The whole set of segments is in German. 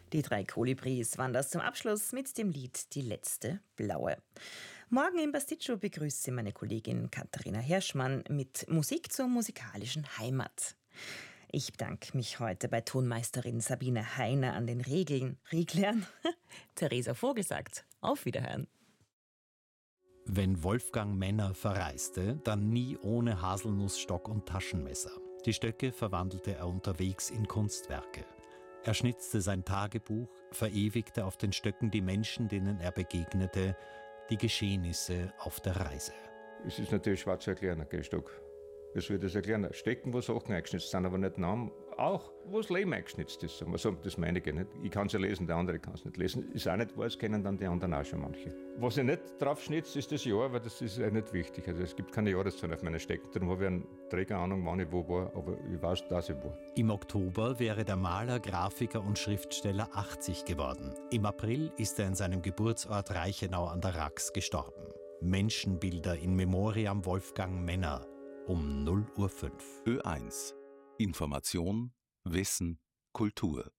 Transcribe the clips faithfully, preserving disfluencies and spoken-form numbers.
Die drei Kolibris waren das zum Abschluss mit dem Lied Die letzte Blaue. Morgen im Pasticcio begrüßt Sie meine Kollegin Katharina Hirschmann mit Musik zur musikalischen Heimat. Ich bedanke mich heute bei Tonmeisterin Sabine Heiner an den Regeln, Reglern. Theresa Vogel sagt, auf Wiederhören. Wenn Wolfgang Menner verreiste, dann nie ohne Haselnussstock und Taschenmesser. Die Stöcke verwandelte er unterwegs in Kunstwerke. Er schnitzte sein Tagebuch, verewigte auf den Stöcken die Menschen, denen er begegnete, die Geschehnisse auf der Reise. Es ist natürlich schwer zu erklären, ein Stock. Wie soll ich das erklären? Stecken, wo Sachen eingeschnitzt sind, aber nicht Namen. Auch, wo das Leben eingeschnitzt ist. Also, das meine ich nicht. Ich kann es ja lesen, der andere kann es nicht lesen. Ist auch nicht wahr, das kennen dann die anderen auch schon manche. Was ich nicht drauf schnitze, ist das Jahr, weil das ist ja nicht wichtig. Also es gibt keine Jahreszahlen auf meinen Stecken. Darum habe ich eine Trägerahnung, wann ich wo war, aber ich weiß, dass ich war. Im Oktober wäre der Maler, Grafiker und Schriftsteller achtzig geworden. Im April ist er in seinem Geburtsort Reichenau an der Rax gestorben. Menschenbilder in Memoriam Wolfgang Menner um null Uhr fünf. Ö eins. Information, Wissen, Kultur.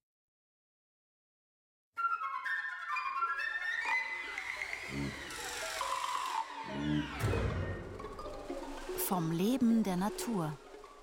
Vom Leben der Natur.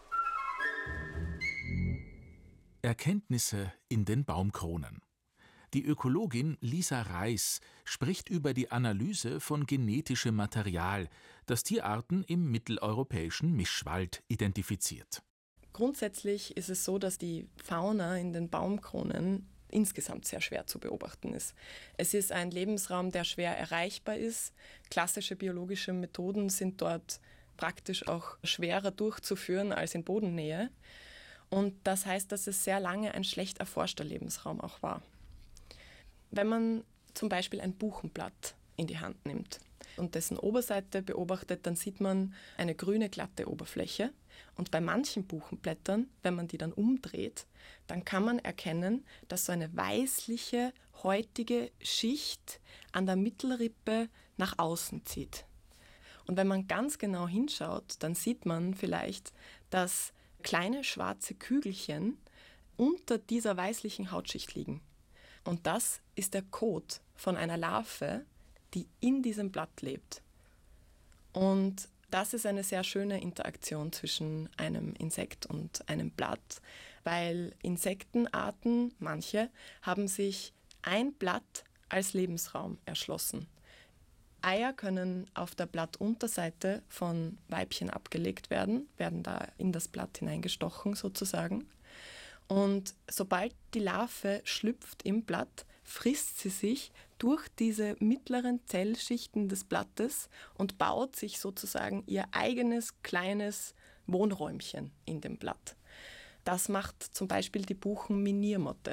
Erkenntnisse in den Baumkronen. Die Ökologin Lisa Reis spricht über die Analyse von genetischem Material, das Tierarten im mitteleuropäischen Mischwald identifiziert. Grundsätzlich ist es so, dass die Fauna in den Baumkronen insgesamt sehr schwer zu beobachten ist. Es ist ein Lebensraum, der schwer erreichbar ist. Klassische biologische Methoden sind dort praktisch auch schwerer durchzuführen als in Bodennähe. Und das heißt, dass es sehr lange ein schlecht erforschter Lebensraum auch war. Wenn man zum Beispiel ein Buchenblatt in die Hand nimmt und dessen Oberseite beobachtet, dann sieht man eine grüne, glatte Oberfläche. Und bei manchen Buchenblättern, wenn man die dann umdreht, dann kann man erkennen, dass so eine weißliche, häutige Schicht an der Mittelrippe nach außen zieht. Und wenn man ganz genau hinschaut, dann sieht man vielleicht, dass kleine schwarze Kügelchen unter dieser weißlichen Hautschicht liegen. Und das ist der Kot von einer Larve, die in diesem Blatt lebt. Und das ist eine sehr schöne Interaktion zwischen einem Insekt und einem Blatt, weil Insektenarten, manche, haben sich ein Blatt als Lebensraum erschlossen. Eier können auf der Blattunterseite von Weibchen abgelegt werden, werden da in das Blatt hineingestochen sozusagen. Und sobald die Larve schlüpft im Blatt, frisst sie sich durch diese mittleren Zellschichten des Blattes und baut sich sozusagen ihr eigenes kleines Wohnräumchen in dem Blatt. Das macht zum Beispiel die Buchenminiermotte.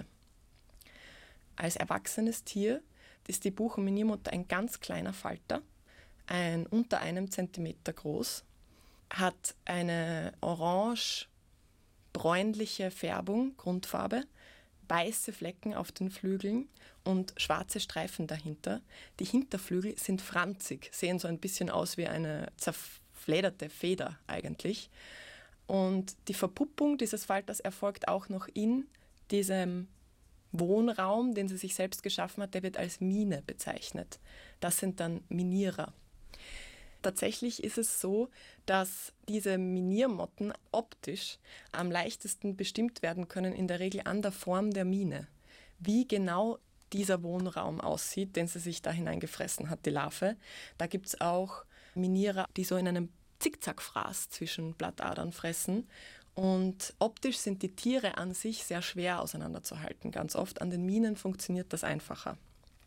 Als erwachsenes Tier ist die Buchenminiermotte ein ganz kleiner Falter, ein unter einem Zentimeter groß, hat eine orange bräunliche Färbung, Grundfarbe, weiße Flecken auf den Flügeln und schwarze Streifen dahinter. Die Hinterflügel sind franzig, sehen so ein bisschen aus wie eine zerflederte Feder eigentlich. Und die Verpuppung dieses Falters erfolgt auch noch in diesem Wohnraum, den sie sich selbst geschaffen hat, der wird als Mine bezeichnet. Das sind dann Minierer. Tatsächlich ist es so, dass diese Miniermotten optisch am leichtesten bestimmt werden können, in der Regel an der Form der Mine. Wie genau dieser Wohnraum aussieht, den sie sich da hineingefressen hat, die Larve. Da gibt es auch Minierer, die so in einem Zickzackfraß zwischen Blattadern fressen. Und optisch sind die Tiere an sich sehr schwer auseinanderzuhalten. Ganz oft an den Minen funktioniert das einfacher.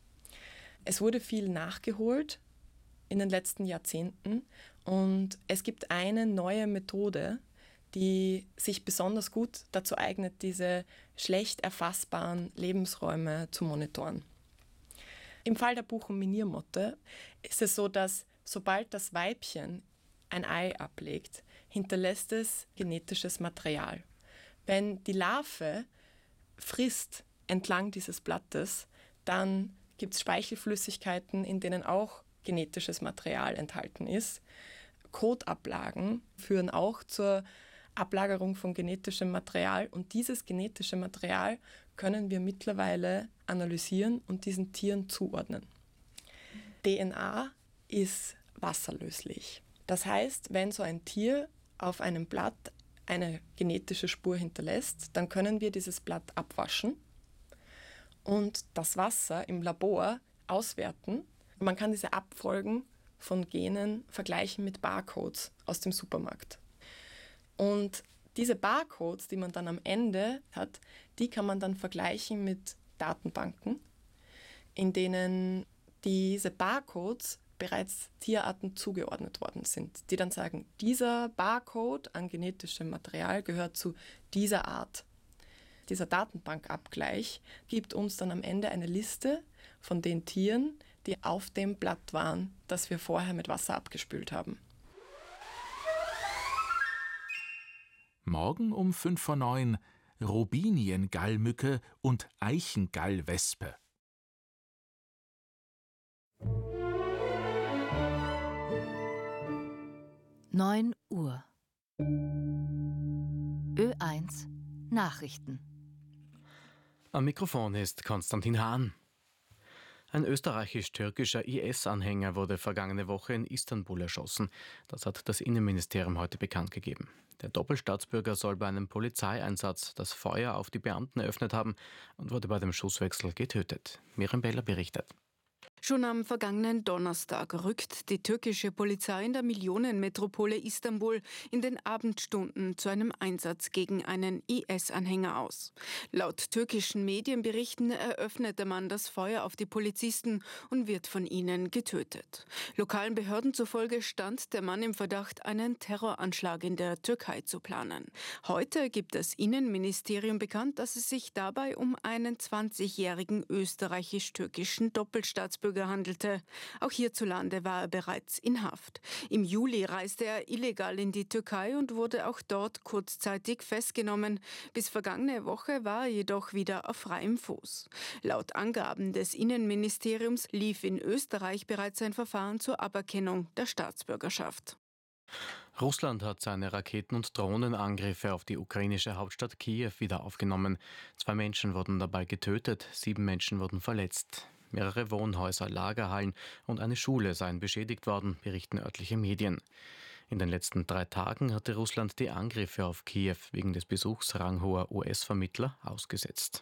Es wurde viel nachgeholt in den letzten Jahrzehnten und es gibt eine neue Methode, die sich besonders gut dazu eignet, diese schlecht erfassbaren Lebensräume zu monitoren. Im Fall der Buchenminiermotte ist es so, dass sobald das Weibchen ein Ei ablegt, hinterlässt es genetisches Material. Wenn die Larve frisst entlang dieses Blattes, dann gibt es Speichelflüssigkeiten, in denen auch genetisches Material enthalten ist. Kotablagen führen auch zur Ablagerung von genetischem Material. Und dieses genetische Material können wir mittlerweile analysieren und diesen Tieren zuordnen. D N A ist wasserlöslich. Das heißt, wenn so ein Tier auf einem Blatt eine genetische Spur hinterlässt, dann können wir dieses Blatt abwaschen und das Wasser im Labor auswerten. Man kann diese Abfolgen von Genen vergleichen mit Barcodes aus dem Supermarkt. Und diese Barcodes, die man dann am Ende hat, die kann man dann vergleichen mit Datenbanken, in denen diese Barcodes bereits Tierarten zugeordnet worden sind, die dann sagen, dieser Barcode an genetischem Material gehört zu dieser Art. Dieser Datenbankabgleich gibt uns dann am Ende eine Liste von den Tieren, die auf dem Blatt waren, das wir vorher mit Wasser abgespült haben. Morgen um fünf vor neun Robiniengallmücke und Eichengallwespe. neun Uhr. Ö eins Nachrichten. Am Mikrofon ist Konstantin Hahn. Ein österreichisch-türkischer I S-Anhänger wurde vergangene Woche in Istanbul erschossen. Das hat das Innenministerium heute bekannt gegeben. Der Doppelstaatsbürger soll bei einem Polizeieinsatz das Feuer auf die Beamten eröffnet haben und wurde bei dem Schusswechsel getötet. Miriam Beller berichtet. Schon am vergangenen Donnerstag rückt die türkische Polizei in der Millionenmetropole Istanbul in den Abendstunden zu einem Einsatz gegen einen I S-Anhänger aus. Laut türkischen Medienberichten eröffnete man das Feuer auf die Polizisten und wird von ihnen getötet. Lokalen Behörden zufolge stand der Mann im Verdacht, einen Terroranschlag in der Türkei zu planen. Heute gibt das Innenministerium bekannt, dass es sich dabei um einen zwanzigjährigen österreichisch-türkischen Doppelstaatsbürger handelte. Auch hierzulande war er bereits in Haft. Im Juli reiste er illegal in die Türkei und wurde auch dort kurzzeitig festgenommen. Bis vergangene Woche war er jedoch wieder auf freiem Fuß. Laut Angaben des Innenministeriums lief in Österreich bereits ein Verfahren zur Aberkennung der Staatsbürgerschaft. Russland hat seine Raketen- und Drohnenangriffe auf die ukrainische Hauptstadt Kiew wieder aufgenommen. Zwei Menschen wurden dabei getötet, sieben Menschen wurden verletzt. Mehrere Wohnhäuser, Lagerhallen und eine Schule seien beschädigt worden, berichten örtliche Medien. In den letzten drei Tagen hatte Russland die Angriffe auf Kiew wegen des Besuchs ranghoher U S-Vermittler ausgesetzt.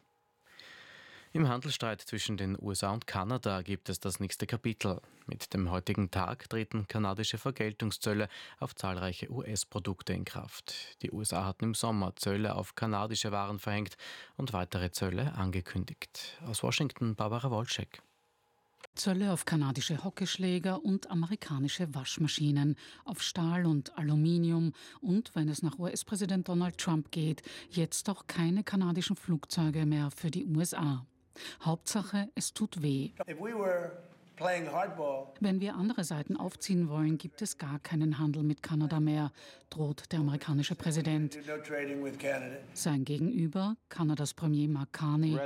Im Handelsstreit zwischen den U S A und Kanada gibt es das nächste Kapitel. Mit dem heutigen Tag treten kanadische Vergeltungszölle auf zahlreiche U S-Produkte in Kraft. Die U S A hatten im Sommer Zölle auf kanadische Waren verhängt und weitere Zölle angekündigt. Aus Washington Barbara Wolczek. Zölle auf kanadische Hockeyschläger und amerikanische Waschmaschinen, auf Stahl und Aluminium und, wenn es nach U S-Präsident Donald Trump geht, jetzt auch keine kanadischen Flugzeuge mehr für die U S A. Hauptsache, es tut weh. Wenn wir andere Seiten aufziehen wollen, gibt es gar keinen Handel mit Kanada mehr, droht der amerikanische Präsident. Sein Gegenüber, Kanadas Premier Mark Carney.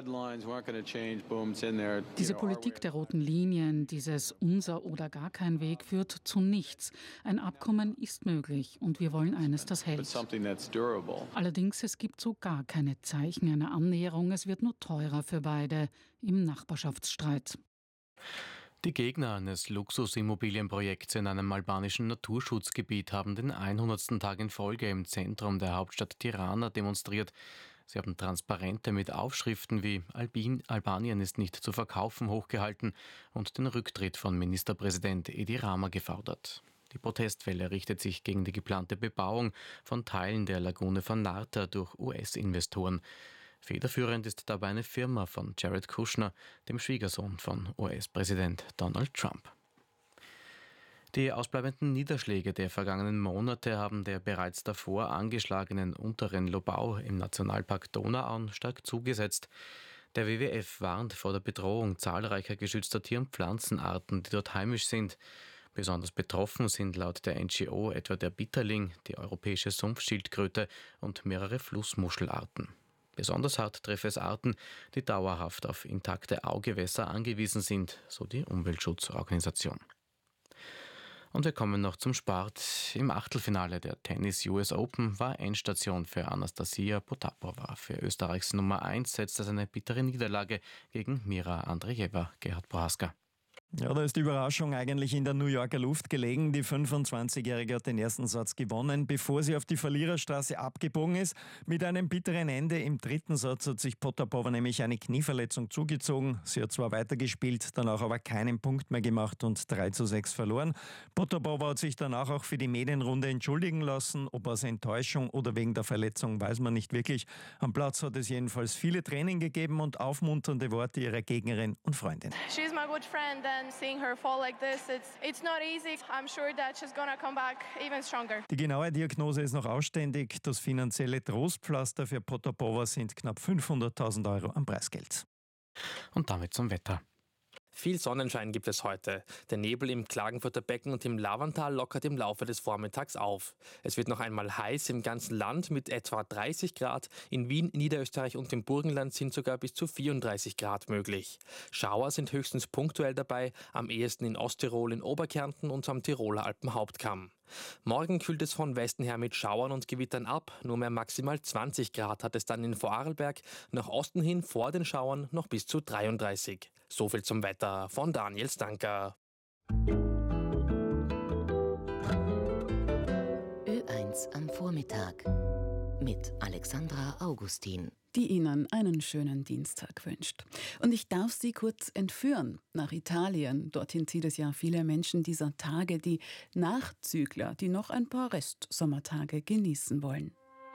Diese Politik der roten Linien, dieses unser oder gar kein Weg, führt zu nichts. Ein Abkommen ist möglich und wir wollen eines, das hält. Allerdings, es gibt so gar keine Zeichen einer Annäherung. Es wird nur teurer für beide im Nachbarschaftsstreit. Die Gegner eines Luxusimmobilienprojekts in einem albanischen Naturschutzgebiet haben den hundertsten Tag in Folge im Zentrum der Hauptstadt Tirana demonstriert. Sie haben Transparente mit Aufschriften wie Albin, Albanien ist nicht zu verkaufen hochgehalten und den Rücktritt von Ministerpräsident Edi Rama gefordert. Die Protestwelle richtet sich gegen die geplante Bebauung von Teilen der Lagune von Narta durch U S-Investoren. Federführend ist dabei eine Firma von Jared Kushner, dem Schwiegersohn von U S-Präsident Donald Trump. Die ausbleibenden Niederschläge der vergangenen Monate haben der bereits davor angeschlagenen unteren Lobau im Nationalpark Donauauen stark zugesetzt. Der W W F warnt vor der Bedrohung zahlreicher geschützter Tier- und Pflanzenarten, die dort heimisch sind. Besonders betroffen sind laut der N G O etwa der Bitterling, die europäische Sumpfschildkröte und mehrere Flussmuschelarten. Besonders hart treffe es Arten, die dauerhaft auf intakte Augewässer angewiesen sind, so die Umweltschutzorganisation. Und wir kommen noch zum Sport. Im Achtelfinale der Tennis U S Open war Endstation für Anastasia Potapova. Für Österreichs Nummer eins setzte es eine bittere Niederlage gegen Mira Andreeva. Gerhard Prohaska. Ja, da ist die Überraschung eigentlich in der New Yorker Luft gelegen. Die fünfundzwanzigjährige hat den ersten Satz gewonnen, bevor sie auf die Verliererstraße abgebogen ist. Mit einem bitteren Ende im dritten Satz hat sich Potapova nämlich eine Knieverletzung zugezogen. Sie hat zwar weitergespielt, danach aber keinen Punkt mehr gemacht und drei zu sechs verloren. Potapova hat sich danach auch für die Medienrunde entschuldigen lassen. Ob aus Enttäuschung oder wegen der Verletzung, weiß man nicht wirklich. Am Platz hat es jedenfalls viele Tränen gegeben und aufmunternde Worte ihrer Gegnerin und Freundin. She's my good friend. And seeing her fall like this, it's it's not easy. I'm sure that she's gonna come back even stronger. Die genaue Diagnose ist noch ausständig. Das finanzielle Trostpflaster für Potapova sind knapp fünfhunderttausend Euro am Preisgeld. Und damit zum Wetter. Viel Sonnenschein gibt es heute. Der Nebel im Klagenfurter Becken und im Lavantal lockert im Laufe des Vormittags auf. Es wird noch einmal heiß im ganzen Land mit etwa dreißig Grad. In Wien, Niederösterreich und im Burgenland sind sogar bis zu vierunddreißig Grad möglich. Schauer sind höchstens punktuell dabei, am ehesten in Osttirol, in Oberkärnten und am Tiroler Alpenhauptkamm. Morgen kühlt es von Westen her mit Schauern und Gewittern ab. Nur mehr maximal zwanzig Grad hat es dann in Vorarlberg. Nach Osten hin vor den Schauern noch bis zu dreiunddreißig. So viel zum Wetter von Daniel Stanker. Ö eins am Vormittag mit Alexandra Augustin, die Ihnen einen schönen Dienstag wünscht. Und ich darf Sie kurz entführen nach Italien. Dorthin zieht es ja viele Menschen dieser Tage, die Nachzügler, die noch ein paar Restsommertage genießen wollen.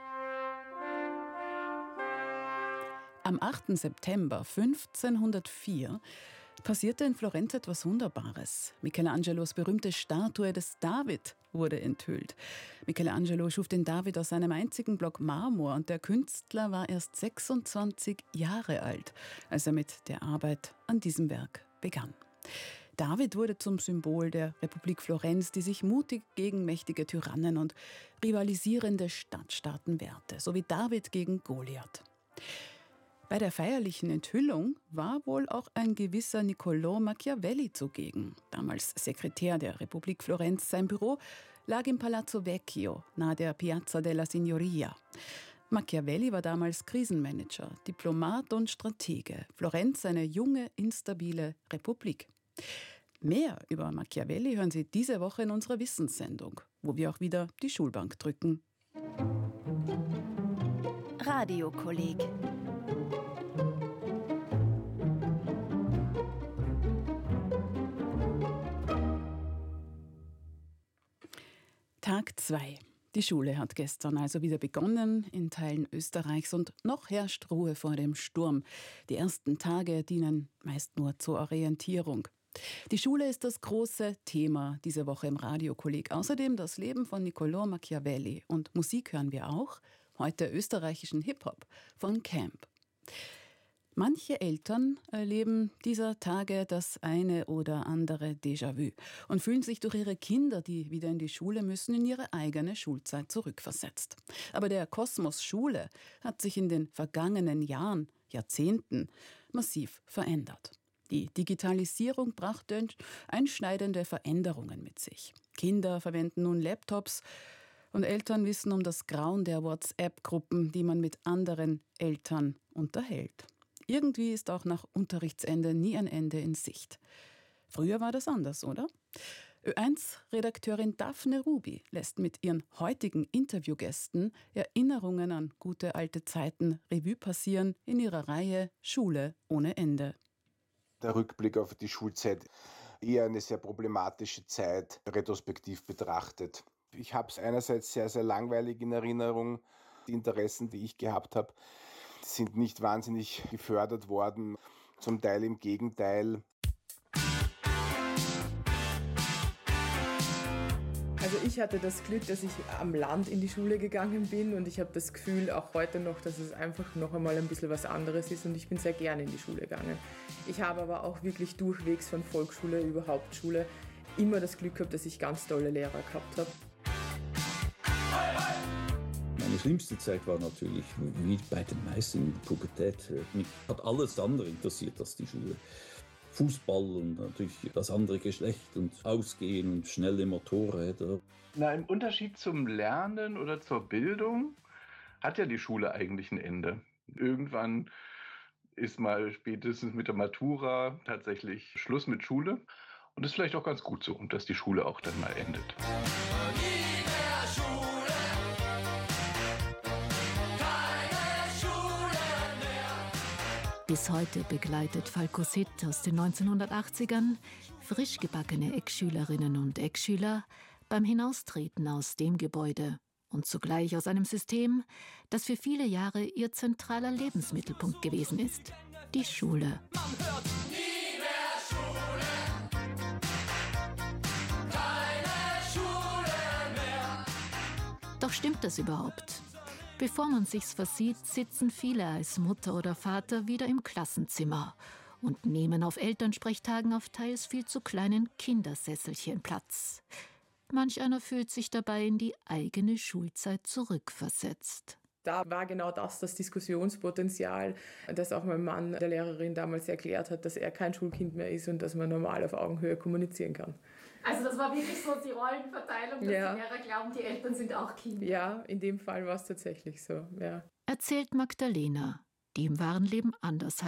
Am achten September fünfzehnhundertvier passierte in Florenz etwas Wunderbares. Michelangelos berühmte Statue des David wurde enthüllt. Michelangelo schuf den David aus einem einzigen Block Marmor und der Künstler war erst sechsundzwanzig Jahre alt, als er mit der Arbeit an diesem Werk begann. David wurde zum Symbol der Republik Florenz, die sich mutig gegen mächtige Tyrannen und rivalisierende Stadtstaaten wehrte, so wie David gegen Goliath. Bei der feierlichen Enthüllung war wohl auch ein gewisser Niccolò Machiavelli zugegen. Damals Sekretär der Republik Florenz. Sein Büro lag im Palazzo Vecchio, nahe der Piazza della Signoria. Machiavelli war damals Krisenmanager, Diplomat und Stratege. Florenz eine junge, instabile Republik. Mehr über Machiavelli hören Sie diese Woche in unserer Wissenssendung, wo wir auch wieder die Schulbank drücken. Radiokolleg. Tag zwei. Die Schule hat gestern also wieder begonnen in Teilen Österreichs und noch herrscht Ruhe vor dem Sturm. Die ersten Tage dienen meist nur zur Orientierung. Die Schule ist das große Thema diese Woche im Radiokolleg. Außerdem das Leben von Niccolò Machiavelli. Und Musik hören wir auch, heute österreichischen Hip-Hop von Camp. Manche Eltern erleben dieser Tage das eine oder andere Déjà-vu und fühlen sich durch ihre Kinder, die wieder in die Schule müssen, in ihre eigene Schulzeit zurückversetzt. Aber der Kosmos Schule hat sich in den vergangenen Jahren, Jahrzehnten massiv verändert. Die Digitalisierung brachte einschneidende Veränderungen mit sich. Kinder verwenden nun Laptops und Eltern wissen um das Grauen der WhatsApp-Gruppen, die man mit anderen Eltern unterhält. Irgendwie ist auch nach Unterrichtsende nie ein Ende in Sicht. Früher war das anders, oder? Ö eins Redakteurin Daphne Ruby lässt mit ihren heutigen Interviewgästen Erinnerungen an gute alte Zeiten Revue passieren in ihrer Reihe Schule ohne Ende. Der Rückblick auf die Schulzeit, eher eine sehr problematische Zeit, retrospektiv betrachtet. Ich habe es einerseits sehr, sehr langweilig in Erinnerung. Die Interessen, die ich gehabt habe, sind nicht wahnsinnig gefördert worden, zum Teil im Gegenteil. Also ich hatte das Glück, dass ich am Land in die Schule gegangen bin und ich habe das Gefühl auch heute noch, dass es einfach noch einmal ein bisschen was anderes ist und ich bin sehr gerne in die Schule gegangen. Ich habe aber auch wirklich durchwegs von Volksschule über Hauptschule immer das Glück gehabt, dass ich ganz tolle Lehrer gehabt habe. Meine schlimmste Zeit war natürlich, wie bei den meisten, die Pubertät. Mich hat alles andere interessiert als die Schule. Fußball und natürlich das andere Geschlecht und Ausgehen und schnelle Motorräder. Na, im Unterschied zum Lernen oder zur Bildung hat ja die Schule eigentlich ein Ende. Irgendwann ist mal spätestens mit der Matura tatsächlich Schluss mit Schule. Und das ist vielleicht auch ganz gut so, dass die Schule auch dann mal endet. Bis heute begleitet Falco Sitt aus den neunzehnhundertachtzigern frisch gebackene Eckschülerinnen und Eckschüler beim Hinaustreten aus dem Gebäude und zugleich aus einem System, das für viele Jahre ihr zentraler Lebensmittelpunkt gewesen ist, die Schule. Doch stimmt das überhaupt? Bevor man sich's versieht, sitzen viele als Mutter oder Vater wieder im Klassenzimmer und nehmen auf Elternsprechtagen auf teils viel zu kleinen Kindersesselchen Platz. Manch einer fühlt sich dabei in die eigene Schulzeit zurückversetzt. Da war genau das das Diskussionspotenzial, das auch mein Mann der Lehrerin damals erklärt hat, dass er kein Schulkind mehr ist und dass man normal auf Augenhöhe kommunizieren kann. Also das war wirklich so die Rollenverteilung, dass ja. Die Lehrer glauben, die Eltern sind auch Kinder. Ja, in dem Fall war es tatsächlich so, ja. Erzählt Magdalena, die im wahren Leben anders